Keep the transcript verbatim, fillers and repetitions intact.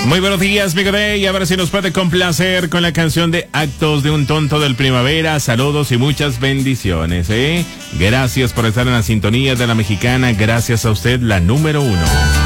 Muy buenos días, Migo Day. Y a ver si nos puede complacer con la canción de Actos de un Tonto del Primavera. Saludos y muchas bendiciones, ¿eh? Gracias por estar en la sintonía de La Mexicana. Gracias a usted, la número uno.